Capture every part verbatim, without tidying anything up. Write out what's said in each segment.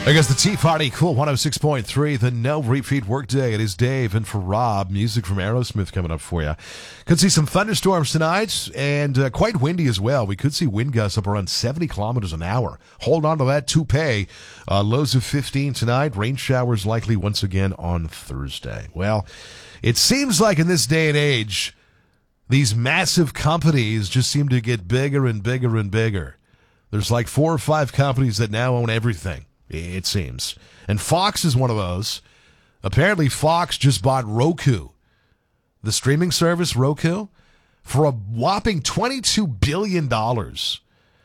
I guess the Tea Party, Cool one oh six point three, the no repeat workday. It is Dave, and for Rob, music from Aerosmith coming up for you. Could see some thunderstorms tonight, and uh, quite windy as well. We could see wind gusts up around seventy kilometers an hour. Hold on to that toupee. Uh, lows of fifteen tonight. Rain showers likely once again on Thursday. Well, it seems like in this day and age, these massive companies just seem to get bigger and bigger and bigger. There's like four or five companies that now own everything, it seems. And Fox is one of those. Apparently, Fox just bought Roku, the streaming service Roku, for a whopping twenty-two billion dollars.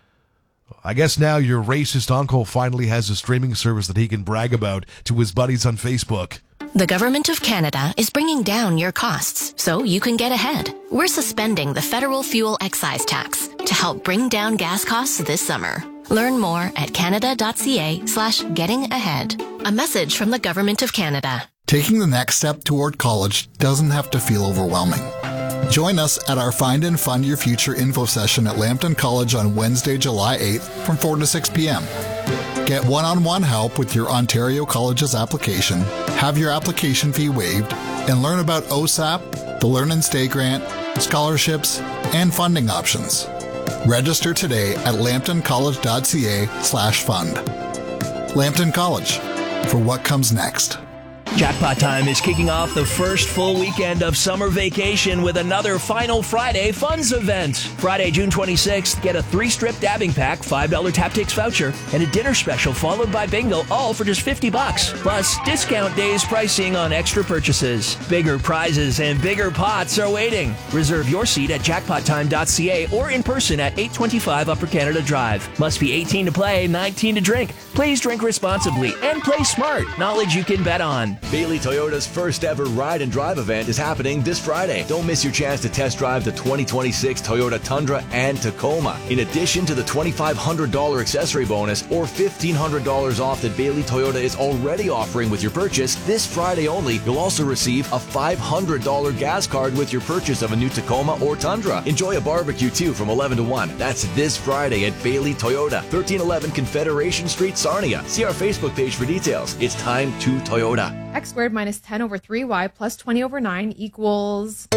I guess now your racist uncle finally has a streaming service that he can brag about to his buddies on Facebook. The Government of Canada is bringing down your costs so you can get ahead. We're suspending the federal fuel excise tax to help bring down gas costs this summer. Learn more at canada.ca slash getting ahead. A message from the Government of Canada. Taking the next step toward college doesn't have to feel overwhelming. Join us at our Find and Fund Your Future info session at Lambton College on Wednesday, July eighth from four to six p.m. Get one-on-one help with your Ontario College's application, have your application fee waived, and learn about O S A P, the Learn and Stay grant, scholarships, and funding options. Register today at lambtoncollege.ca slash fund. Lambton College, for what comes next. Jackpot Time is kicking off the first full weekend of summer vacation with another Final Friday Funds event. Friday, June twenty-sixth, get a three-strip dabbing pack, five dollars Taptics voucher, and a dinner special followed by bingo, all for just fifty bucks. Plus, discount days pricing on extra purchases. Bigger prizes and bigger pots are waiting. Reserve your seat at jackpot time dot c a or in person at eight twenty-five Upper Canada Drive. Must be eighteen to play, nineteen to drink. Please drink responsibly and play smart. Knowledge you can bet on. Bailey Toyota's first ever Ride and Drive event is happening this Friday. Don't miss your chance to test drive the twenty twenty-six Toyota Tundra and Tacoma. In addition to the twenty-five hundred dollars accessory bonus or fifteen hundred dollars off that Bailey Toyota is already offering with your purchase, this Friday only, you'll also receive a five hundred dollars gas card with your purchase of a new Tacoma or Tundra. Enjoy a barbecue too from eleven to one. That's this Friday at Bailey Toyota, thirteen eleven Confederation Street, Sarnia. See our Facebook page for details. It's time to Toyota. X squared minus ten over three y plus twenty over nine equals...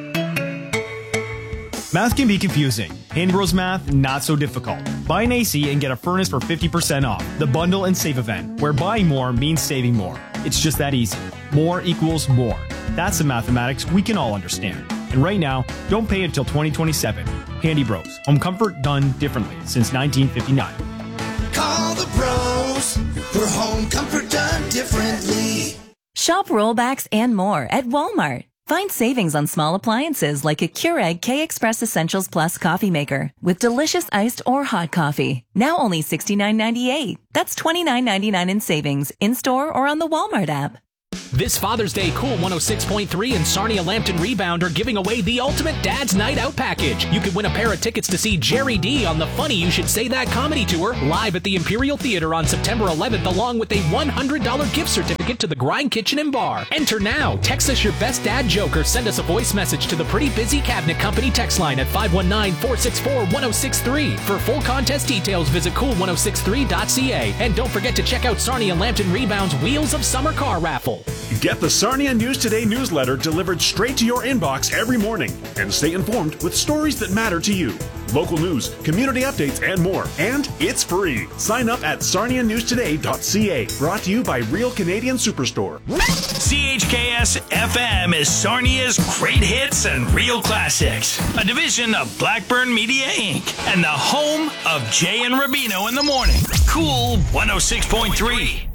Math can be confusing. Handy Bros Math, not so difficult. Buy an A C and get a furnace for fifty percent off. The Bundle and Save event, where buying more means saving more. It's just that easy. More equals more. That's the mathematics we can all understand. And right now, don't pay until twenty twenty-seven. Handy Bros. Home comfort done differently since nineteen fifty-nine. Call the pros for home comfort done differently. Shop rollbacks and more at Walmart. Find savings on small appliances like a Keurig K-Express Essentials Plus coffee maker with delicious iced or hot coffee. Now only sixty-nine ninety-eight. That's twenty-nine ninety-nine in savings in-store or on the Walmart app. This Father's Day, Cool one oh six point three and Sarnia Lambton Rebound are giving away the ultimate Dad's Night Out package. You could win a pair of tickets to see Jerry D on the Funny You Should Say That comedy tour live at the Imperial Theater on September eleventh, along with a one hundred dollars gift certificate to the Grind Kitchen and Bar. Enter now. Text us your best dad joke or send us a voice message to the Pretty Busy Cabinet Company text line at five one nine, four six four, one oh six three. For full contest details, visit cool ten sixty-three dot c a. And don't forget to check out Sarnia Lambton Rebound's Wheels of Summer car raffle. Get the Sarnia News Today newsletter delivered straight to your inbox every morning and stay informed with stories that matter to you. Local news, community updates, and more. And it's free. Sign up at sarnia news today dot c a. Brought to you by Real Canadian Superstore. C H K S F M is Sarnia's great hits and real classics. A division of Blackburn Media Incorporated. And the home of Jay and Rubino in the morning. Cool one oh six point three.